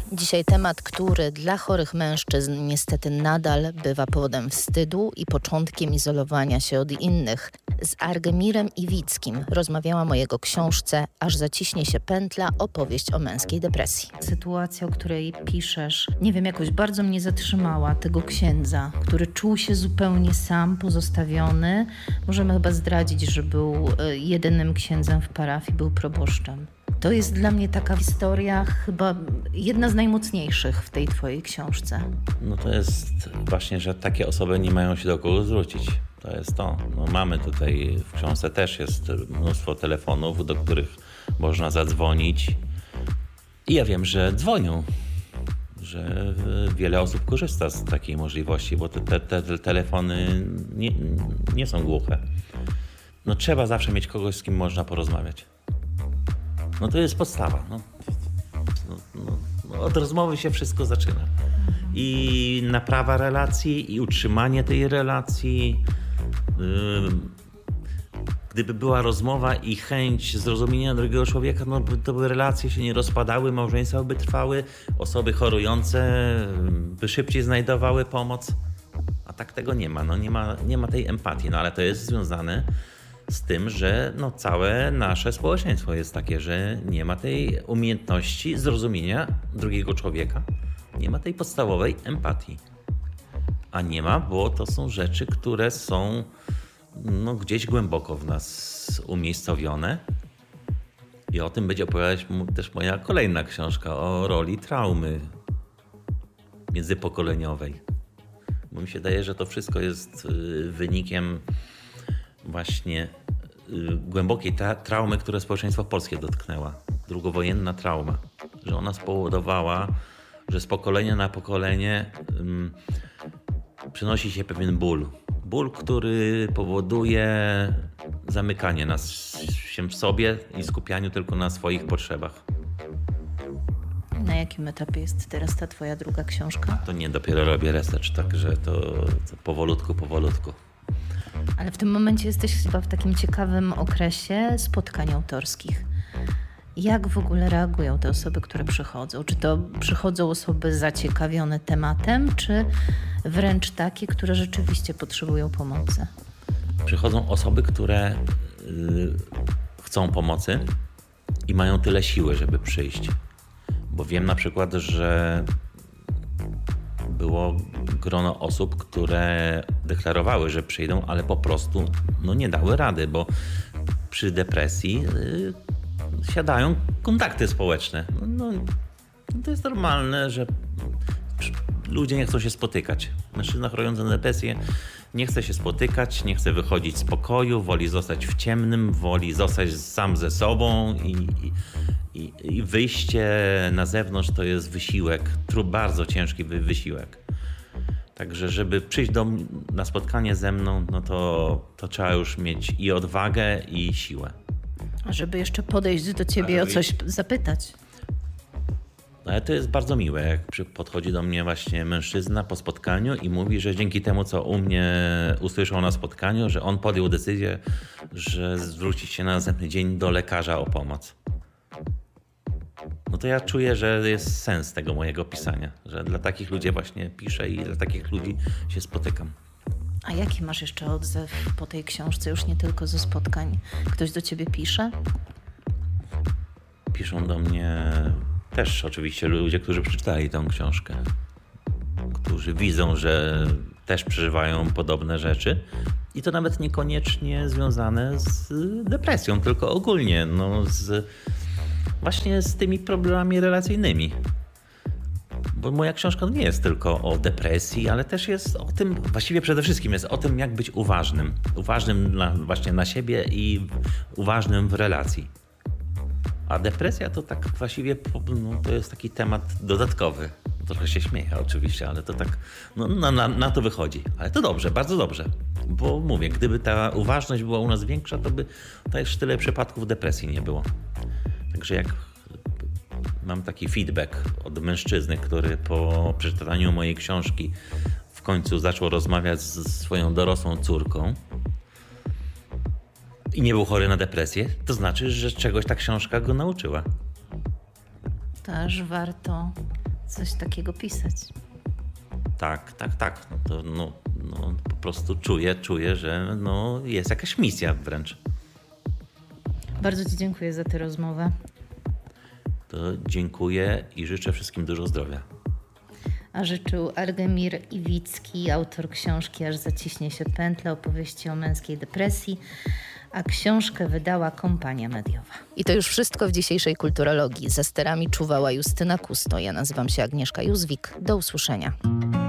Dzisiaj temat, który dla chorych mężczyzn niestety nadal bywa powodem wstydu i początkiem izolowania się od innych. Z Argemirem Iwickim rozmawiałam o jego książce Aż zaciśnie się pętla, opowieść o męskiej depresji. Sytuacja, o której piszesz, nie wiem, jakoś bardzo mnie zatrzymała, tego księdza, który czuł się zupełnie sam, pozostawiony. Możemy chyba zdradzić, że był jedynym księdzem w parafii, był proboszczem. To jest dla mnie taka historia, chyba jedna z najmocniejszych w tej twojej książce. No to jest właśnie, że takie osoby nie mają się do kogo zwrócić. To jest to. No mamy tutaj w książce też jest mnóstwo telefonów, do których można zadzwonić. I ja wiem, że dzwonią, że wiele osób korzysta z takiej możliwości, bo te telefony nie są głuche. No trzeba zawsze mieć kogoś, z kim można porozmawiać. No to jest podstawa. Od rozmowy się wszystko zaczyna. I naprawa relacji, i utrzymanie tej relacji. Gdyby była rozmowa i chęć zrozumienia drugiego człowieka, no to by relacje się nie rozpadały, małżeństwa by trwały, osoby chorujące by szybciej znajdowały pomoc. A tak tego nie ma. No nie ma tej empatii. No ale to jest związane z tym, że no całe nasze społeczeństwo jest takie, że nie ma tej umiejętności zrozumienia drugiego człowieka. Nie ma tej podstawowej empatii. A nie ma, bo to są rzeczy, które są gdzieś głęboko w nas umiejscowione. I o tym będzie opowiadać też moja kolejna książka o roli traumy międzypokoleniowej. Bo mi się wydaje, że to wszystko jest wynikiem właśnie głębokiej traumy, które społeczeństwo polskie dotknęła. Drugowojenna trauma. Że ona spowodowała, że z pokolenia na pokolenie przynosi się pewien ból. Ból, który powoduje zamykanie nas się w sobie i skupianiu tylko na swoich potrzebach. Na jakim etapie jest teraz ta twoja druga książka? To nie, dopiero robię research, także to powolutku. Ale w tym momencie jesteś chyba w takim ciekawym okresie spotkań autorskich. Jak w ogóle reagują te osoby, które przychodzą? Czy to przychodzą osoby zaciekawione tematem, czy wręcz takie, które rzeczywiście potrzebują pomocy? Przychodzą osoby, które chcą pomocy i mają tyle siły, żeby przyjść. Bo wiem na przykład, że było grono osób, które deklarowały, że przyjdą, ale po prostu nie dały rady, bo przy depresji siadają kontakty społeczne. To jest normalne, że ludzie nie chcą się spotykać. Mężczyzna chorujący na depresję nie chce się spotykać, nie chce wychodzić z pokoju, woli zostać w ciemnym, woli zostać sam ze sobą i wyjście na zewnątrz to jest wysiłek, bardzo ciężki wysiłek. Także żeby przyjść na spotkanie ze mną, to trzeba już mieć i odwagę, i siłę. A żeby jeszcze podejść do ciebie o coś zapytać. Ale to jest bardzo miłe, jak podchodzi do mnie właśnie mężczyzna po spotkaniu i mówi, że dzięki temu, co u mnie usłyszał na spotkaniu, że on podjął decyzję, że zwróci się na następny dzień do lekarza o pomoc. No to ja czuję, że jest sens tego mojego pisania, że dla takich ludzi właśnie piszę i dla takich ludzi się spotykam. A jaki masz jeszcze odzew po tej książce, już nie tylko ze spotkań? Ktoś do ciebie pisze? Piszą do mnie też oczywiście ludzie, którzy przeczytali tę książkę, którzy widzą, że też przeżywają podobne rzeczy i to nawet niekoniecznie związane z depresją, tylko ogólnie właśnie z tymi problemami relacyjnymi. Bo moja książka nie jest tylko o depresji, ale też jest o tym, właściwie przede wszystkim jest o tym, jak być uważnym. Uważnym właśnie na siebie i uważnym w relacji. A depresja to tak właściwie to jest taki temat dodatkowy. Trochę się śmieję oczywiście, ale to tak na to wychodzi. Ale to dobrze, bardzo dobrze. Bo mówię, gdyby ta uważność była u nas większa, to by też tyle przypadków depresji nie było. Także jak mam taki feedback od mężczyzny, który po przeczytaniu mojej książki w końcu zaczął rozmawiać ze swoją dorosłą córką i nie był chory na depresję, to znaczy, że czegoś ta książka go nauczyła. Też warto coś takiego pisać. Tak. Po prostu czuję, że jest jakaś misja wręcz. Bardzo Ci dziękuję za tę rozmowę. To dziękuję i życzę wszystkim dużo zdrowia. A życzył Argemir Iwicki, autor książki Aż zaciśnie się pętla, opowieści o męskiej depresji, a książkę wydała Kompania Mediowa. I to już wszystko w dzisiejszej Kulturologii. Za sterami czuwała Justyna Kusto. Ja nazywam się Agnieszka Józwik. Do usłyszenia.